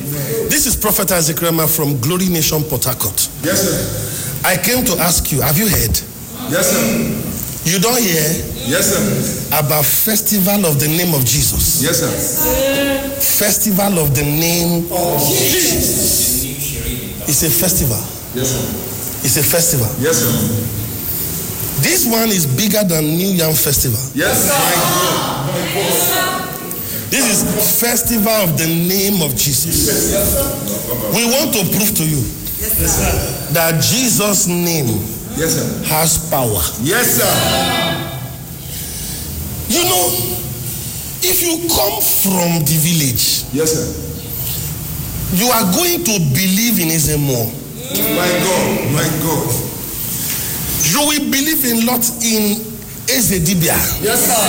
This is Prophet Isaac Rema from Glory Nation, Port Harcourt. Yes, sir. I came to ask you, have you heard? Yes, sir. You don't hear? Yes, sir. About Festival of the Name of Jesus. Yes, sir. Festival of the Name of Jesus. It's a festival. Yes, sir. It's a festival. Yes, sir. This one is bigger than New Yam Festival. Yes, sir. This is Festival of the Name of Jesus. We want to prove to you that Jesus' name has power. Yes, sir. You know, if you come from the village, yes, sir, you are going to believe in Ezemo. My God, my God. You will believe a lot in Ezedibia. Yes, sir.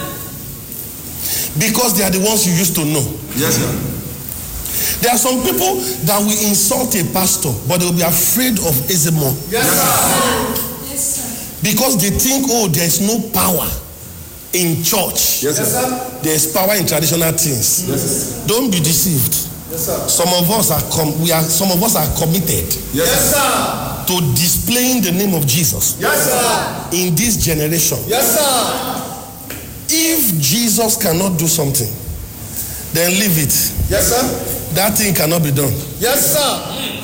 Because they are the ones you used to know. Yes, sir. There are some people that will insult a pastor, but they will be afraid of Ezemo. Yes, sir. Yes, sir. Because they think, oh, there is no power in church. Yes, sir. There is power in traditional things. Yes, sir. Don't be deceived. Yes, sir. Some of us are committed. Yes, sir. To displaying the name of Jesus. Yes, sir. In this generation. Yes, sir. If Jesus cannot do something, then leave it. Yes, sir. That thing cannot be done. Yes, sir.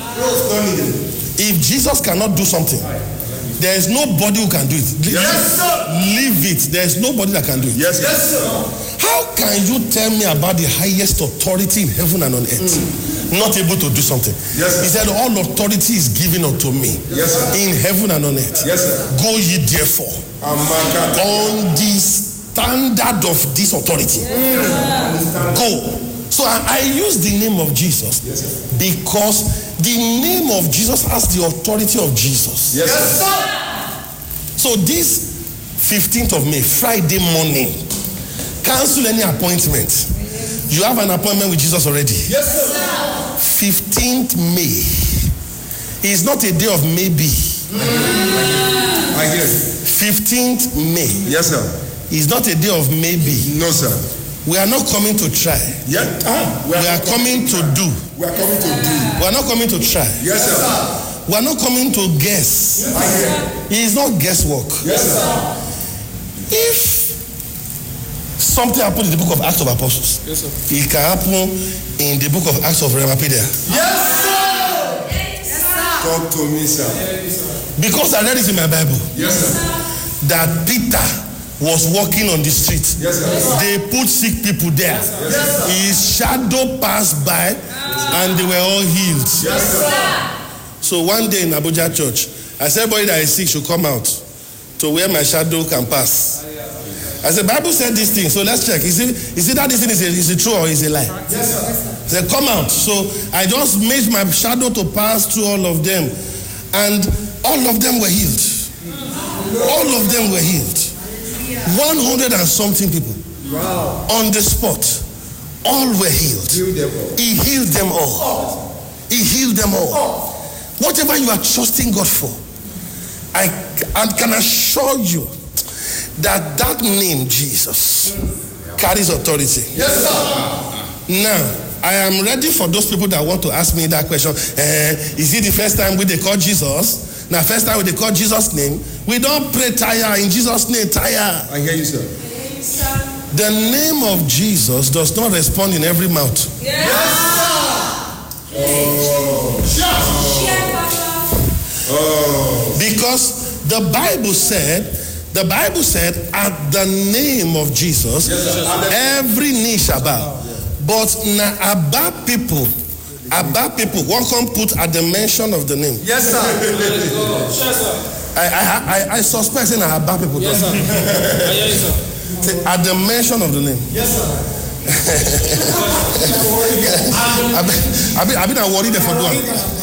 If Jesus cannot do something, there is nobody who can do it. Yes, sir. Leave it. There is nobody that can do it. Yes, yes, sir. How can you tell me about the highest authority in heaven and on earth? Not able to do something. Yes, sir. He said, all authority is given unto me. Yes, sir. In heaven and on earth. Yes, sir. Go ye therefore on the standard of this authority. Go. So I use the name of Jesus because the name of Jesus has the authority of Jesus. Yes, sir. So this 15th of May, Friday morning, cancel any appointment. You have an appointment with Jesus already. Yes, sir. 15th May is not a day of maybe. I hear you. 15th May. Yes, sir. Is not a day of maybe. No, sir. We are not coming to try. Yeah. We are coming to do. We are coming to do. We are not coming to try. Yes, sir. We are not coming to guess. I hear you. It is not guesswork. Yes, sir. If something happened in the book of Acts of Apostles, Yes, sir. it can happen in the book of Acts of Remapedia. Yes, sir. Talk to me, sir. Because I read it in my Bible. Yes, sir. That Peter was walking on the street. Yes, sir. They put sick people there. Yes, sir. His shadow passed by and they were all healed. Yes, sir. So one day in Abuja church, I said, everybody that is sick should come out to where my shadow can pass. I said, Bible said this thing, so let's check. Is it that this thing is it true or is it a lie? Yes, sir. I said, come out. So I just made my shadow to pass through all of them. And all of them were healed. All of them were healed. 100 and something people. Wow. On the spot. All were healed. He healed them all. He healed them all. Whatever you are trusting God for, I can assure you that name Jesus carries authority. Yes, sir. Now, I am ready for those people that want to ask me that question. Is it the first time they call Jesus? Now, first time they call Jesus' name, we don't pray tire in Jesus' name, tire. I hear you, sir. The name of Jesus does not respond in every mouth. Yes, sir. Because the Bible said, at the name of Jesus, every knee shall bow. But now about people, one can put at the mention of the name. Yes, sir. I suspect saying about people. Yes, sir. Say, at the mention of the name. Yes, sir. I've been worried for doing.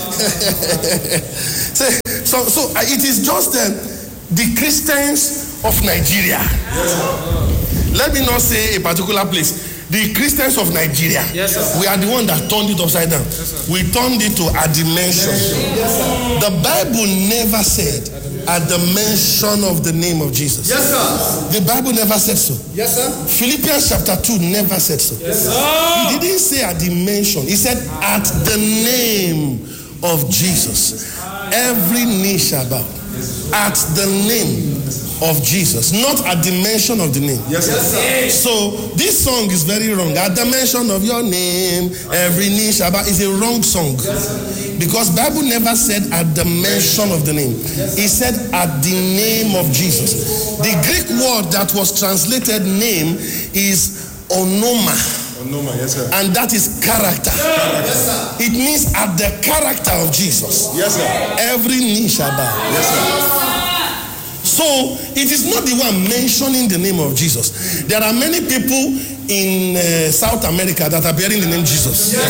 So it is just the Christians of Nigeria. Yes, let me not say a particular place. The Christians of Nigeria. Yes, sir. We are the one that turned it upside down. Yes, we turned it to a dimension. Yes, the Bible never said at the mention of the name of Jesus. Yes, sir. The Bible never said so. Yes, sir. Philippians chapter 2 never said so. Yes, sir. He didn't say at the mention. He said at the name of Jesus. Every knee shall bow. At the name of Jesus, not at the mention of the name. Yes, sir. So this song is very wrong. At the mention of your name, every knee shall bow is a wrong song. Because Bible never said at the mention of the name. It said at the name of Jesus. The Greek word that was translated name is onoma. Yes, sir. And that is character. Yes, sir. It means at the character of Jesus. Yes, sir. Every knee shall bow. Yes, sir. So it is not the one mentioning the name of Jesus. There are many people in South America that are bearing the name Jesus. Yes,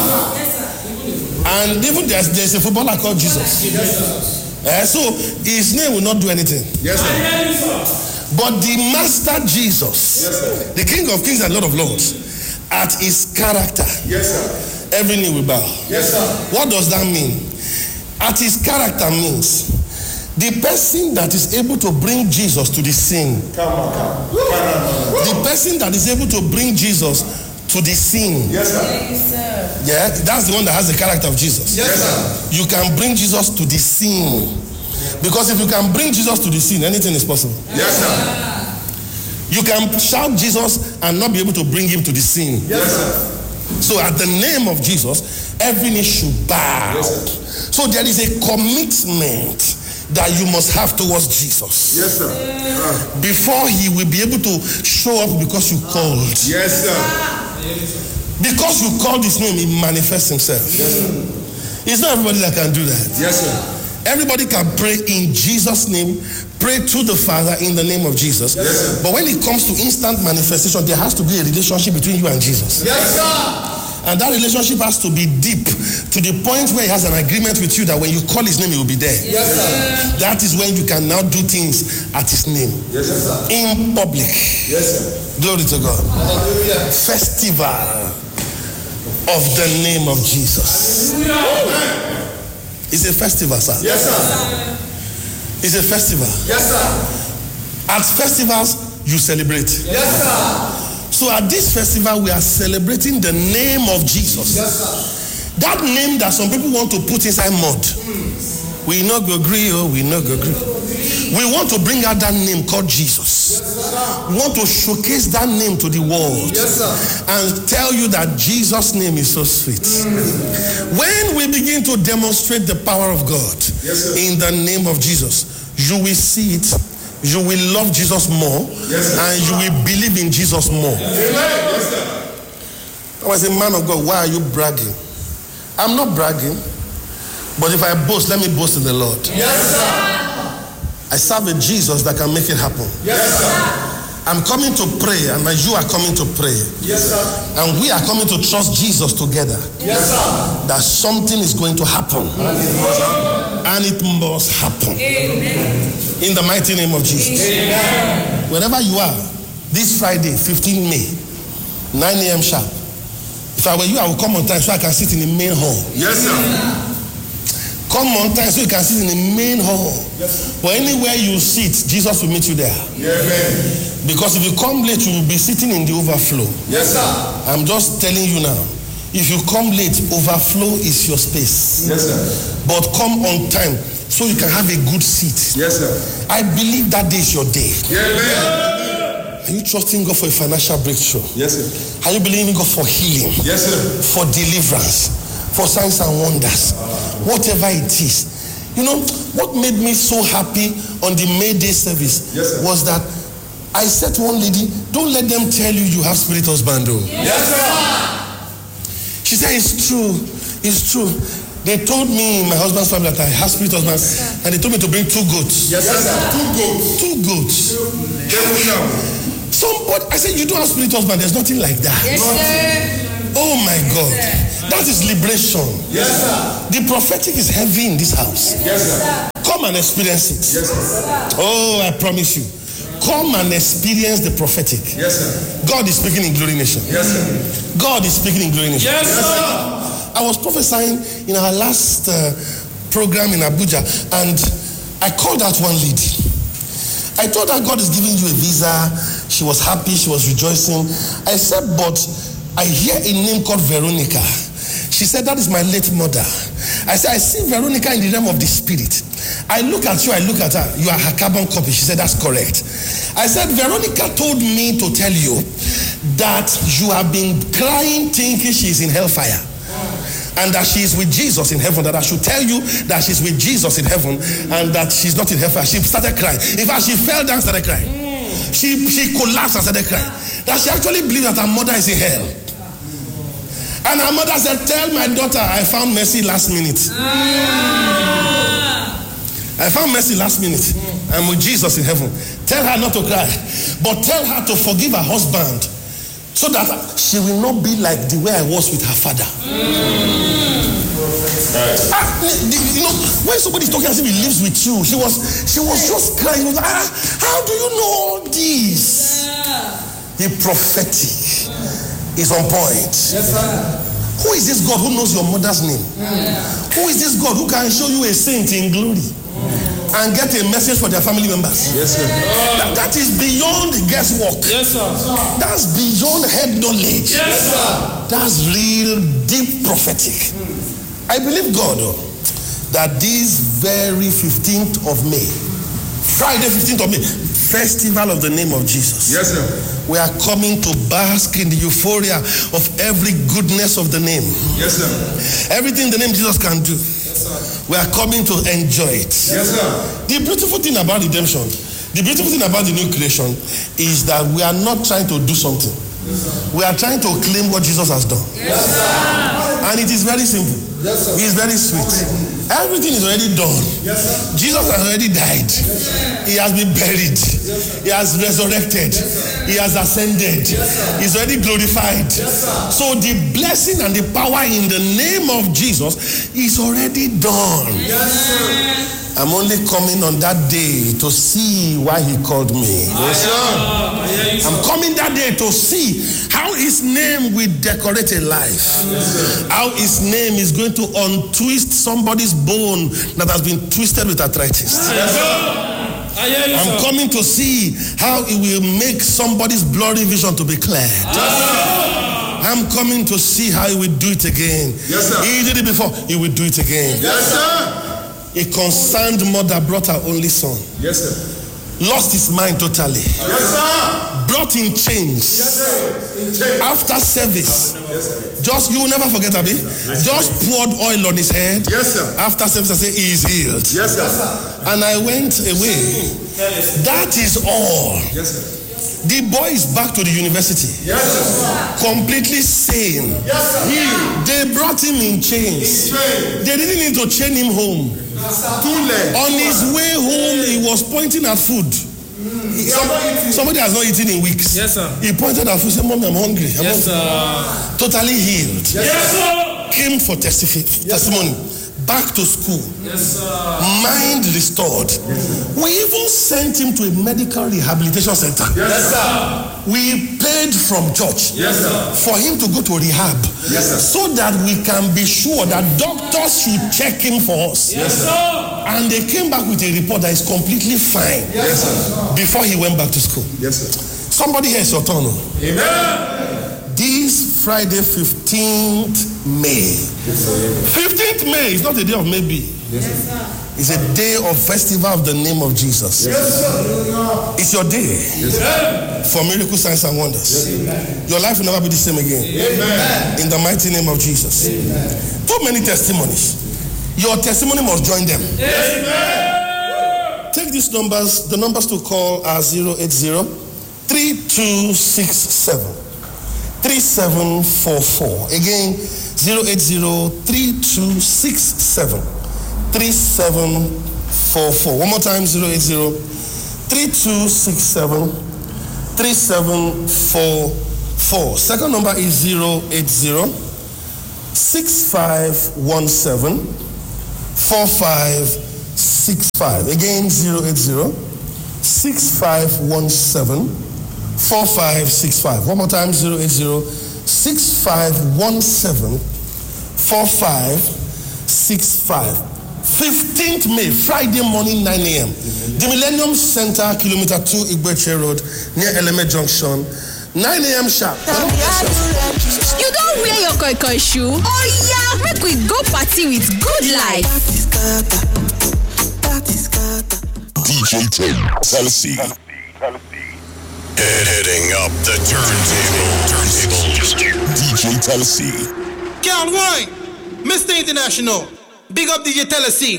sir. And even there's a footballer called Jesus. Yes, sir. So his name will not do anything. Yes, sir. But the Master Jesus, yes, sir, the King of Kings and Lord of Lords, at his character, yes, sir, every knee will bow. Yes, sir. What does that mean? At his character means the person that is able to bring Jesus to the scene. The person that is able to bring Jesus to the scene. Yes, sir. Yeah, that's the one that has the character of Jesus. Yes, sir. You can bring Jesus to the scene. Because if you can bring Jesus to the scene, anything is possible. Yes, sir. You can shout Jesus and not be able to bring him to the scene. Yes, sir. So at the name of Jesus, every knee should bow. Yes, so there is a commitment that you must have towards Jesus. Yes, sir. Before he will be able to show up because you called. Yes, sir. Because you called his name, he manifests himself. Yes, sir. It's not everybody that can do that. Yes, sir. Everybody can pray in Jesus' name, pray to the Father in the name of Jesus. Yes, but when it comes to instant manifestation, there has to be a relationship between you and Jesus. Yes, sir. And that relationship has to be deep to the point where he has an agreement with you that when you call his name, he will be there. Yes, sir. That is when you can now do things at his name. Yes, sir. In public. Yes, sir. Glory to God. Hallelujah. Festival of the name of Jesus. Hallelujah. It's a festival, sir. Yes, sir. It's a festival. Yes, sir. At festivals, you celebrate. Yes, sir. So at this festival, we are celebrating the name of Jesus. Yes, sir. That name that some people want to put inside mud. We not go agree, we not go agree. We want to bring out that name called Jesus. Yes, we want to showcase that name to the world. Yes, sir. And tell you that Jesus' name is so sweet. When we begin to demonstrate the power of God, yes, in the name of Jesus, you will see it. You will love Jesus more, yes, and you will believe in Jesus more. Yes, sir. I was a man of God. Why are you bragging? I'm not bragging, but if I boast, let me boast in the Lord. Yes, sir. I serve a Jesus that can make it happen. Yes, sir. I'm coming to pray, and you are coming to pray. Yes, sir. And we are coming to trust Jesus together. Yes, sir. That something is going to happen. And it must happen. Amen. In the mighty name of Jesus. Amen. Wherever you are, this Friday, 15 May, 9 a.m. sharp. If I were you, I would come on time so I can sit in the main hall. Yes, sir. Come on time so you can sit in the main hall. Yes, but anywhere you sit, Jesus will meet you there. Amen. Because if you come late, you will be sitting in the overflow. Yes, sir. I'm just telling you now. If you come late, overflow is your space. Yes, sir. But come on time so you can have a good seat. Yes, sir. I believe that day is your day. Amen. Are you trusting God for a financial breakthrough? Yes, sir. Are you believing God for healing? Yes, sir. For deliverance? For signs and wonders? Whatever it is. You know, what made me so happy on the May Day service, yes, was that I said to one lady, don't let them tell you you have spirit husband. Yes, sir. She said, it's true. It's true. They told me in my husband's family that I have spirit husband, and they told me to bring 2 goats. Yes, sir. 2 goats. 2 goats. Somebody, I said, you don't have spirit husband. There's nothing like that. Yes, sir. Oh my God. That is liberation. Yes, sir. The prophetic is heavy in this house. Yes, sir. Come and experience it. Yes, sir. Oh, I promise you. Come and experience the prophetic. Yes, sir. God is speaking in Glory Nation. Yes, sir. God is speaking in Glory Nation. Yes, sir. I was prophesying in our last program in Abuja, and I called out one lady. I told her God is giving you a visa. She was happy, she was rejoicing. I said, but I hear a name called Veronica. She said, that is my late mother. I said, I see Veronica in the realm of the spirit. I look at you, I look at her. You are her carbon copy. She said, that's correct. I said, Veronica told me to tell you that you have been crying thinking she's in hellfire. And that she is with Jesus in heaven. That I should tell you that she's with Jesus in heaven and that she's not in hellfire. She started crying. In fact, she fell down and started crying. She collapsed and started crying. That she actually believed that her mother is in hell. And her mother said, tell my daughter I found mercy last minute. I found mercy last minute. I'm with Jesus in heaven. Tell her not to cry, but tell her to forgive her husband so that she will not be like the way I was with her father. You know, when somebody's talking as if he lives with you, she was just crying. How do you know all this? The prophetic is on point. Yes, sir. Who is this God who knows your mother's name? Who is this God who can show you a saint in glory and get a message for their family members? Yes, sir. That is beyond guesswork. Yes, sir. That's beyond head knowledge. Yes, sir. That's real deep prophetic. I believe God that this very 15th of May, Friday 15th of May, festival of the name of Jesus. Yes, sir. We are coming to bask in the euphoria of every goodness of the name. Yes, sir. Everything the name Jesus can do. Yes, sir. We are coming to enjoy it. Yes, sir. The beautiful thing about redemption, the beautiful thing about the new creation is that we are not trying to do something. Yes, we are trying to claim what Jesus has done. Yes, sir. And it is very simple. Yes, sir. It is very sweet. Everything is already done. Yes, sir. Jesus has already died. Yes, he has been buried. Yes, he has resurrected. Yes, he has ascended. Yes, he's already glorified. Yes, so the blessing and the power in the name of Jesus is already done. Yes, sir. I'm only coming on that day to see why he called me. Yes, sir. I'm coming that day to see how his name will decorate a life. Yes, how his name is going to untwist somebody's bone that has been twisted with arthritis. Yes, I'm coming to see how it will make somebody's blurry vision to be clear. Yes, I'm coming to see how he will do it again. Yes, sir. He did it before, he will do it again. Yes, sir. A concerned mother brought her only son. Yes, sir. Lost his mind totally. Yes, sir. Brought in chains. Yes, sir. In chains. After service. Yes, sir. You will never forget, Abi. Just poured oil on his head. Yes, sir. After service, I said, he is healed. Yes, sir. And I went away. That is all. Yes, sir. The boy is back to the university. Yes, sir. Completely sane. Yes, sir. They brought him in chains. They didn't need to chain him home. On his way home, he was pointing at food. Somebody has not eaten in weeks. Yes, sir. He pointed at food, said, Mommy, I'm hungry. Yes, sir. Totally healed. Yes, sir. Came for testimony. Back to school. Yes, sir. Mind restored. Yes, we even sent him to a medical rehabilitation center. Yes, sir. We paid from church. Yes, sir. For him to go to rehab. Yes, sir. So that we can be sure that doctors should check him for us. Yes, sir. And they came back with a report that is completely fine. Yes, sir. Before he went back to school. Yes, sir. Somebody here is your turn. Amen. This Friday, 15th May. 15th May is not a day of maybe. Yes, sir. It's a day of festival of the name of Jesus. Yes, sir. It's your day. Yes, for miracle signs and wonders. Yes, your life will never be the same again. Amen. In the mighty name of Jesus. Amen. Too many testimonies. Your testimony must join them. Amen. Take these numbers. The numbers to call are 080-3267. 3744. Again, 080-3267-3744. One more time, 080-3267-3744. Second number is 080-6517-4565. Again, 080-6517-4565. One more time, 080-6517-4565. 15th May, Friday morning, 9 a.m. The Millennium Center, kilometer 2, Igbeche Road, near Eleme Junction, 9 a.m. sharp. You don't wear your koi shoe? Oh yeah, make we go party with good life. DJ Tennessee. Heading up the turntables. DJ Tennessee. Can't wine. Mr. International. Big up DJ Tennessee.